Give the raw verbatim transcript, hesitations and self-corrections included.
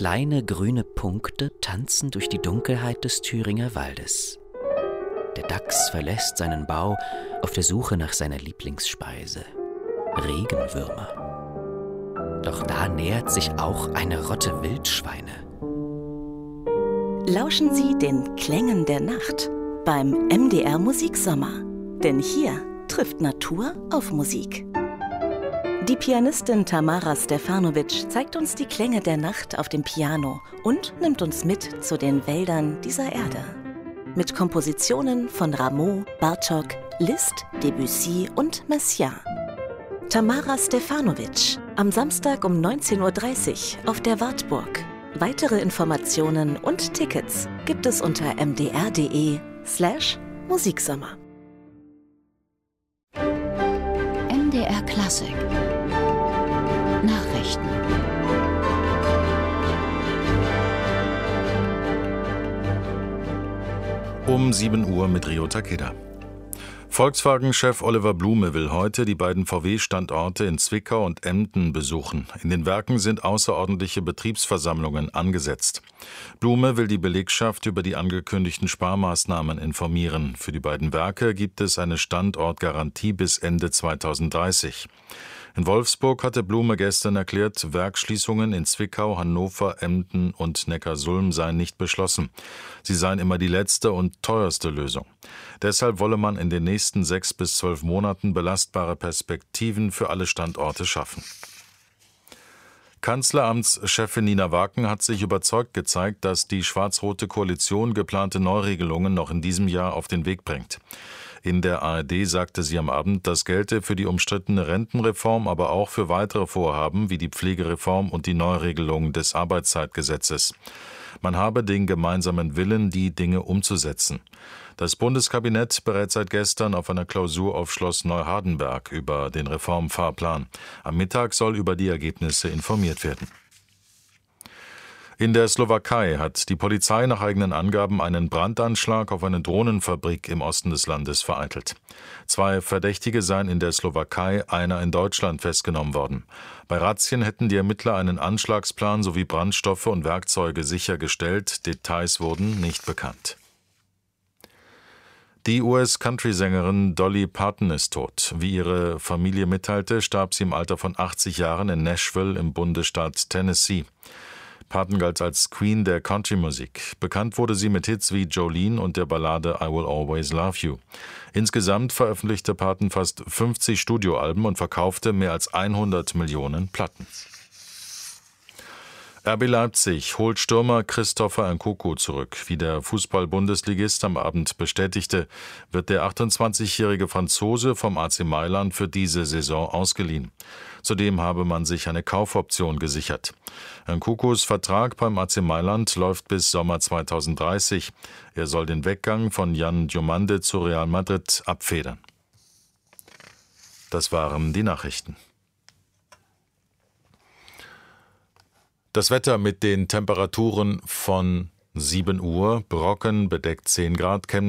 Kleine grüne Punkte tanzen durch die Dunkelheit des Thüringer Waldes. Der Dachs verlässt seinen Bau auf der Suche nach seiner Lieblingsspeise: Regenwürmer. Doch da nähert sich auch eine Rotte Wildschweine. Lauschen Sie den Klängen der Nacht beim M D R Musiksommer. Denn hier trifft Natur auf Musik. Die Pianistin Tamara Stefanovic zeigt uns die Klänge der Nacht auf dem Piano und nimmt uns mit zu den Wäldern dieser Erde. Mit Kompositionen von Rameau, Bartók, Liszt, Debussy und Messiaen. Tamara Stefanovic, am Samstag um neunzehn Uhr dreißig auf der Wartburg. Weitere Informationen und Tickets gibt es unter mdr.de slash Musiksommer. M D R Klassik Nachrichten. Um sieben Uhr mit Rio Takeda. Volkswagen-Chef Oliver Blume will heute die beiden V W-Standorte in Zwickau und Emden besuchen. In den Werken sind außerordentliche Betriebsversammlungen angesetzt. Blume will die Belegschaft über die angekündigten Sparmaßnahmen informieren. Für die beiden Werke gibt es eine Standortgarantie bis Ende zweitausenddreißig. In Wolfsburg hatte Blume gestern erklärt, Werksschließungen in Zwickau, Hannover, Emden und Neckarsulm seien nicht beschlossen. Sie seien immer die letzte und teuerste Lösung. Deshalb wolle man in den nächsten sechs bis zwölf Monaten belastbare Perspektiven für alle Standorte schaffen. Kanzleramtschefin Nina Waken hat sich überzeugt gezeigt, dass die schwarz-rote Koalition geplante Neuregelungen noch in diesem Jahr auf den Weg bringt. In der A R D sagte sie am Abend, das gelte für die umstrittene Rentenreform, aber auch für weitere Vorhaben wie die Pflegereform und die Neuregelung des Arbeitszeitgesetzes. Man habe den gemeinsamen Willen, die Dinge umzusetzen. Das Bundeskabinett berät seit gestern auf einer Klausur auf Schloss Neuhardenberg über den Reformfahrplan. Am Mittag soll über die Ergebnisse informiert werden. In der Slowakei hat die Polizei nach eigenen Angaben einen Brandanschlag auf eine Drohnenfabrik im Osten des Landes vereitelt. Zwei Verdächtige seien in der Slowakei, einer in Deutschland festgenommen worden. Bei Razzien hätten die Ermittler einen Anschlagsplan sowie Brandstoffe und Werkzeuge sichergestellt. Details wurden nicht bekannt. Die U S-Country-Sängerin Dolly Parton ist tot. Wie ihre Familie mitteilte, starb sie im Alter von achtzig Jahren in Nashville im Bundesstaat Tennessee. Parton galt als Queen der Country-Musik. Bekannt wurde sie mit Hits wie Jolene und der Ballade I Will Always Love You. Insgesamt veröffentlichte Parton fast fünfzig Studioalben und verkaufte mehr als hundert Millionen Platten. R B Leipzig holt Stürmer Christopher Nkunku zurück. Wie der Fußball-Bundesligist am Abend bestätigte, wird der achtundzwanzigjährige Franzose vom A C Mailand für diese Saison ausgeliehen. Zudem habe man sich eine Kaufoption gesichert. Nkunkus Vertrag beim A C Mailand läuft bis Sommer zweitausenddreißig. Er soll den Weggang von Jan Diomande zu Real Madrid abfedern. Das waren die Nachrichten. Das Wetter mit den Temperaturen von sieben Uhr, Brocken bedeckt zehn Grad, Chemnitz